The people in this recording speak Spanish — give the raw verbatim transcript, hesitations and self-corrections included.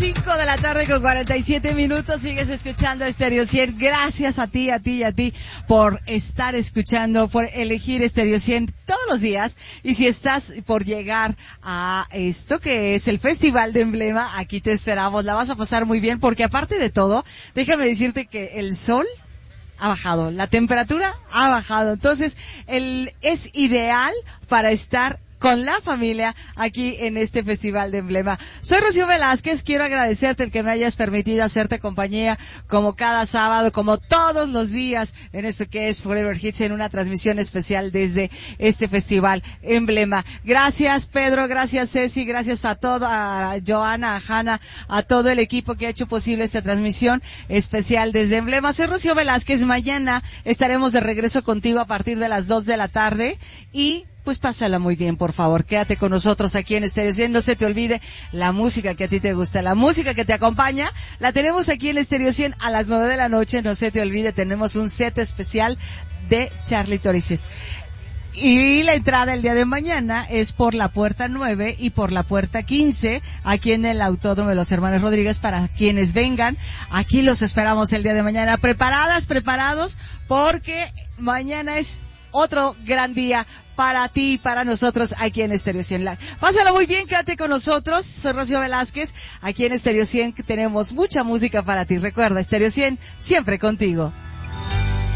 cinco de la tarde con cuarenta y siete minutos, sigues escuchando Estéreo cien. Gracias a ti, a ti y a ti por estar escuchando, por elegir Estéreo cien todos los días. Y si estás por llegar a esto que es el Festival de Emblema, aquí te esperamos. La vas a pasar muy bien porque aparte de todo, déjame decirte que el sol ha bajado, la temperatura ha bajado. Entonces, el, es ideal para estar con la familia aquí en este Festival de Emblema. Soy Rocío Velázquez, quiero agradecerte el que me hayas permitido hacerte compañía como cada sábado, como todos los días en esto que es Forever Hits, en una transmisión especial desde este Festival Emblema. Gracias Pedro, gracias Ceci, gracias a todo, a Joana, a Hanna, a todo el equipo que ha hecho posible esta transmisión especial desde Emblema. Soy Rocío Velázquez, mañana estaremos de regreso contigo a partir de las dos de la tarde y pues pásala muy bien, por favor. Quédate con nosotros aquí en Estéreo cien. No se te olvide la música que a ti te gusta, la música que te acompaña. La tenemos aquí en Estéreo cien a las nueve de la noche. No se te olvide, tenemos un set especial de Charly Torices. Y la entrada el día de mañana es por la puerta nueve y por la puerta quince, aquí en el Autódromo de los Hermanos Rodríguez. Para quienes vengan, aquí los esperamos el día de mañana. Preparadas, preparados, porque mañana es otro gran día para ti y para nosotros aquí en Estéreo cien Live. Pásalo muy bien, quédate con nosotros. Soy Rocío Velázquez, aquí en Estéreo cien tenemos mucha música para ti. Recuerda, Estéreo cien, siempre contigo.